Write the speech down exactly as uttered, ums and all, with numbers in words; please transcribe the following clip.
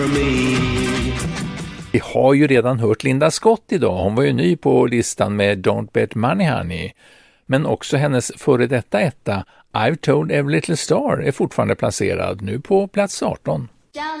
Vi har ju redan hört Linda Scott idag, hon var ju ny på listan med Don't Bet Money Honey. Men också hennes före detta etta I've Told Every Little Star är fortfarande placerad, nu på plats arton.